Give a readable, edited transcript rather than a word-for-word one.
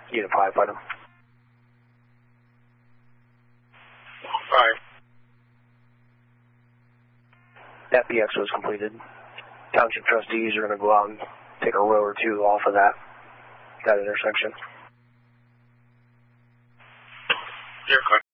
Unit 5, find him. Alright. That PX was completed. Township trustees are going to go out and take a row or two off of that intersection. You're good.